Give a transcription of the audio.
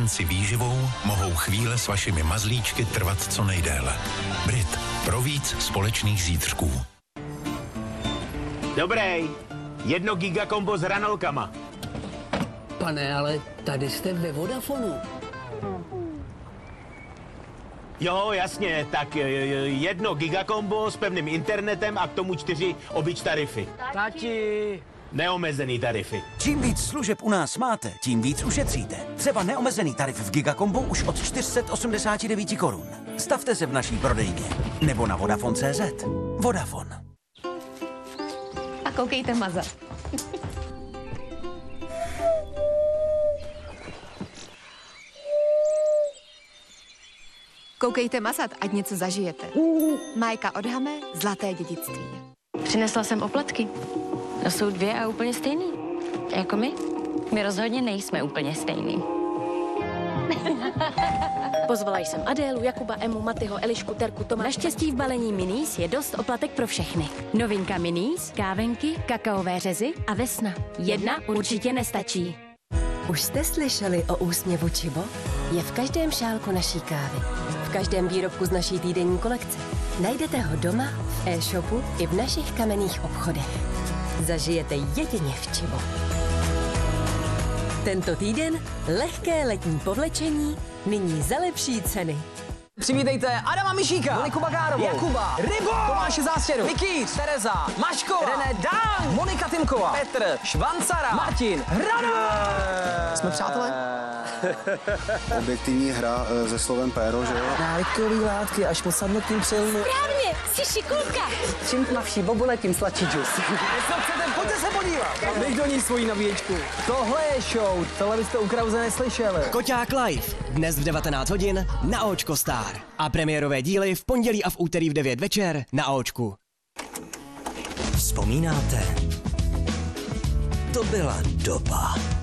šanci výživou, mohou chvíle s vašimi mazlíčky trvat co nejdéle. Brit. Pro víc společných zítřků. Dobrý. 1 gigakombo s hranolkama. Pane, ale tady jste ve Vodafonu. Jo, jasně, tak 1 gigakombo s pevným internetem a k tomu 4 obyč tarify. Tati! Neomezený tarify. Čím víc služeb u nás máte, tím víc ušetříte. Třeba neomezený tarif v Gigakombu už od 489 korun. Stavte se v naší prodejně. Nebo na Vodafone.cz. Vodafone. A koukejte mazat. Koukejte mazat, ať něco zažijete. Majka od Hame, zlaté dědictví. Přinesla jsem oplatky. To jsou 2 a úplně stejný. Jako my. My rozhodně nejsme úplně stejný. Pozvala jsem Adélu, Jakuba, Emu, Matyho, Elišku, Terku, Tomáše. Naštěstí v balení Minis je dost oplatek pro všechny. Novinka Minis, kávenky, kakaové řezy a vesna. 1 určitě nestačí. Už jste slyšeli o úsměvu Čibo? Je v každém šálku naší kávy. V každém výrobku z naší týdenní kolekce. Najdete ho doma, v e-shopu i v našich kamenných obchodech. Zažijete jedině v Čibo. Tento týden lehké letní povlečení, nyní za lepší ceny. Přivítejte Adama Mišíka, Moniku Bagárovou, Jakuba, Rybo, Tomáše Zástěru, Mikýř, Tereza, Maškova, René Dán, Monika Timková, Petr, Švancara, Martin, Hrada. Jsme přátelé? Objektivní hra se slovem péro, že jo? Návykový látky až po samotným přilnu. Správně, jsi šikulka. Čím tmavší bobule, tím sladší džus. Co chcete, pojďte se podívat. Dej do ní svoji nabíječku. Tohle je show, tohle byste u Krause neslyšeli. Koťák live, dnes v 19 hodin na Očko Star. A premiérové díly v pondělí a v úterý v 9 večer na Očku. Vzpomínáte? To byla doba.